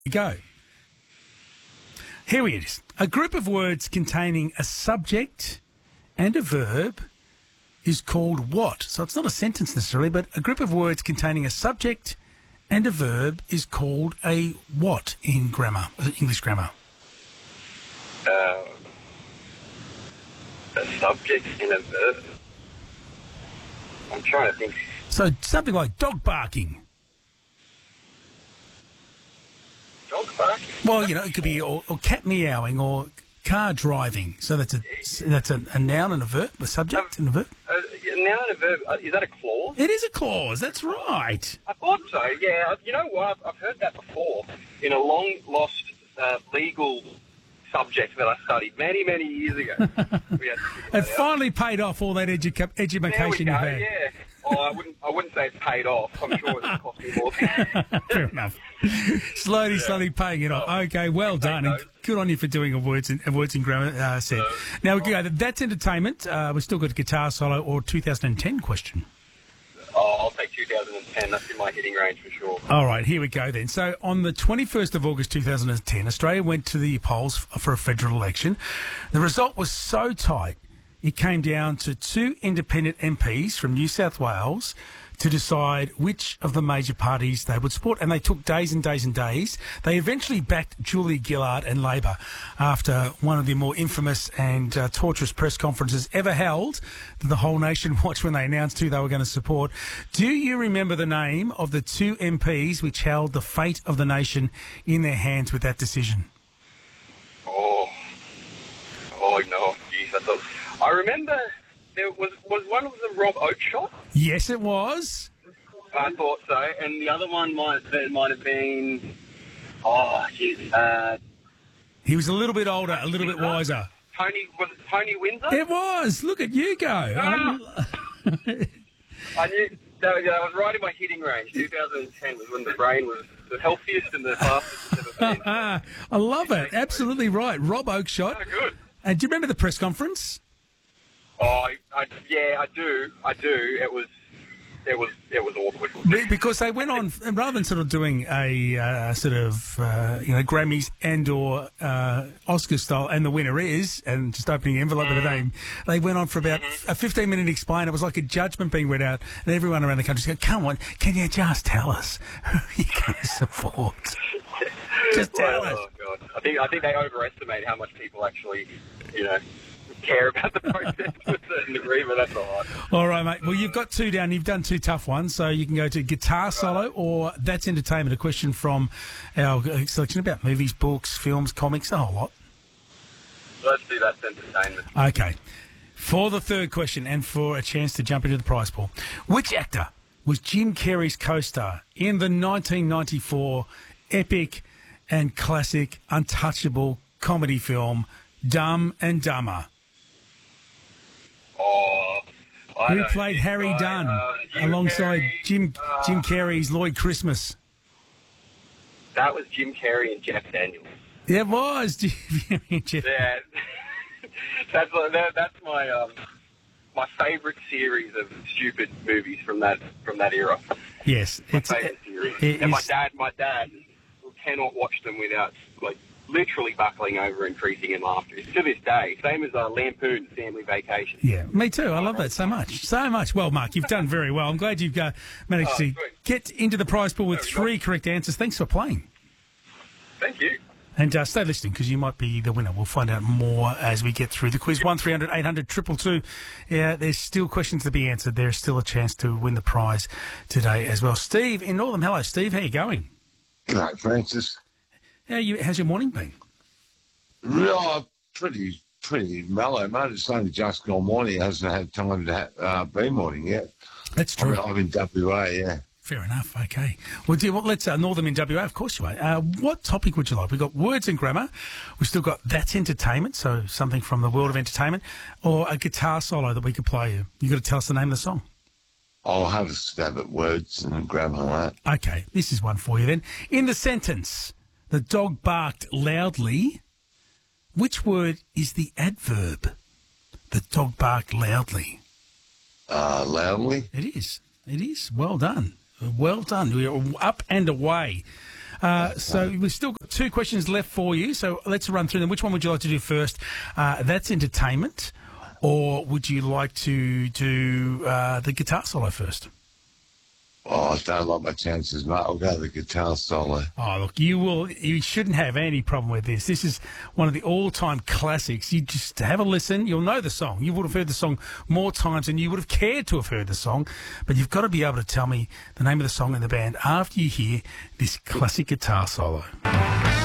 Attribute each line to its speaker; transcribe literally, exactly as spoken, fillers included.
Speaker 1: Go. Here it is. A group of words containing a subject and a verb is called what? So it's not a sentence necessarily, but a group of words containing a subject and a verb is called a what in grammar, English grammar?
Speaker 2: Uh, a subject and a verb. I'm trying to think.
Speaker 1: So something like dog barking.
Speaker 2: Dog barking?
Speaker 1: Well, you know, it could be or, or cat meowing or car driving. So that's a that's a, a noun and a verb, a subject and a verb.
Speaker 2: Uh, a noun and a verb. Uh, is that a clause?
Speaker 1: It is a clause. That's right.
Speaker 2: I thought so. Yeah. You know what? I've, I've heard that before in a long lost uh, legal subject that I studied many, many years ago. We had to
Speaker 1: It finally paid off all that edu-
Speaker 2: There we
Speaker 1: education
Speaker 2: go.
Speaker 1: you've had.
Speaker 2: Yeah. Oh, I wouldn't. I wouldn't say it's paid off. I'm sure it's cost me more. Than
Speaker 1: Fair enough. Slowly, slowly paying it off. Okay, well done. And good on you for doing a words in, a words in grammar uh, set.
Speaker 2: No.
Speaker 1: Now, we go. That's entertainment. Uh, we've still got a guitar solo or two thousand ten question.
Speaker 2: Oh, I'll take two thousand ten. That's in my hitting range for sure.
Speaker 1: All right, here we go then. So on the twenty-first of August two thousand ten, Australia went to the polls f- for a federal election. The result was so tight, it came down to two independent M Ps from New South Wales to decide which of the major parties they would support. And they took days and days and days. They eventually backed Julia Gillard and Labor after one of the more infamous and uh, torturous press conferences ever held that the whole nation watched when they announced who they were going to support. Do you remember the name of the two M Ps which held the fate of the nation in their hands with that decision?
Speaker 2: Oh, oh no, geez, I thought. I remember there was was one of them Rob Oakeshott.
Speaker 1: Yes, it was.
Speaker 2: I thought so, and the other one might there might have been. Oh, geez, uh,
Speaker 1: He was a little bit older, a little bit wiser.
Speaker 2: Tony was it Tony Windsor?
Speaker 1: It was. Look at you go.
Speaker 2: Ah. I knew that was, that was right in my hitting range. two thousand ten was when the brain was the healthiest and the fastest it's ever been.
Speaker 1: I love it. Absolutely right. Rob Oakeshott.
Speaker 2: Oh, good.
Speaker 1: And do you remember the press conference?
Speaker 2: Oh, I, I, yeah, I do. I do. It was, it was, it was awkward.
Speaker 1: Be- Because they went on, rather than sort of doing a uh, sort of, uh, you know, Grammys and or uh, Oscar style, and the winner is, and just opening the envelope with a name, they went on for about a fifteen-minute explain. It was like a judgment being read out, and everyone around the country said, come on, can you just tell us who you're going to support? Just tell us.
Speaker 2: Oh, God. I think, I think they overestimate how much people actually, you know, care about the process to a certain degree, but that's all right.
Speaker 1: All right, mate. Well, you've got two down. You've done two tough ones, so you can go to guitar solo or that's entertainment. A question from our selection about movies, books, films, comics, a whole lot.
Speaker 2: Let's do that entertainment.
Speaker 1: Okay. For the third question and for a chance to jump into the prize pool, which actor was Jim Carrey's co-star in the nineteen ninety-four epic and classic untouchable comedy film Dumb and Dumber?
Speaker 2: Oh, I
Speaker 1: Who
Speaker 2: know
Speaker 1: played
Speaker 2: this
Speaker 1: Harry
Speaker 2: guy,
Speaker 1: Dunn
Speaker 2: uh, Jim
Speaker 1: alongside
Speaker 2: Carrey.
Speaker 1: Jim
Speaker 2: Uh,
Speaker 1: Jim Carrey's Lloyd Christmas?
Speaker 2: That was Jim Carrey and Jeff Daniels.
Speaker 1: It was. Jim-
Speaker 2: Yeah, that's that, that's my um, my favourite series of stupid movies from that from that era.
Speaker 1: Yes,
Speaker 2: My
Speaker 1: it's
Speaker 2: favourite series.
Speaker 1: it
Speaker 2: and my
Speaker 1: is-
Speaker 2: dad, my dad cannot watch them without like literally buckling over and creasing in laughter. It's to this day, same as uh, Lampoon's Family Vacation.
Speaker 1: yeah, me too. I love that so much, so much. Well, Mark, you've done very well. I'm glad you've uh, managed
Speaker 2: Oh,
Speaker 1: to
Speaker 2: sweet.
Speaker 1: get into the prize pool with
Speaker 2: There we
Speaker 1: three correct answers. Thanks for playing.
Speaker 2: Thank you.
Speaker 1: And uh, stay listening because you might be the winner. We'll find out more as we get through the quiz. one three hundred eight hundred two two two. Yeah, there's still questions to be answered. There's still a chance to win the prize today as well. Steve in Northam. Hello, Steve. How you going?
Speaker 3: G'day, Francis.
Speaker 1: How you? How's your morning been?
Speaker 3: Yeah, pretty, pretty mellow, mate. It's only just gone morning. It hasn't had time to ha- uh, be morning yet.
Speaker 1: That's
Speaker 3: I'm,
Speaker 1: true.
Speaker 3: I'm in W A, yeah.
Speaker 1: Fair enough. Okay. Well, do you, well, let's uh, Northam in W A. Of course you are. Uh, what topic would you like? We've got words and grammar. We've still got that's entertainment, so something from the world of entertainment, or a guitar solo that we could play you. You got to tell us the name of the song.
Speaker 3: I'll have a stab at words and grammar, mate.
Speaker 1: Okay. This is one for you then. In the sentence, the dog barked loudly. Which word is the adverb? The dog barked loudly.
Speaker 3: Uh, loudly.
Speaker 1: It is. It is. Well done. Well done. We're up and away. Uh, so we've still got two questions left for you. So let's run through them. Which one would you like to do first? Uh, that's entertainment, or would you like to do uh, the guitar solo first?
Speaker 3: Oh, I don't like my chances, mate. I'll go the guitar solo.
Speaker 1: Oh, look, you will. You shouldn't have any problem with this. This is one of the all-time classics. You just have a listen. You'll know the song. You would have heard the song more times than you would have cared to have heard the song. But you've got to be able to tell me the name of the song and the band after you hear this classic guitar solo.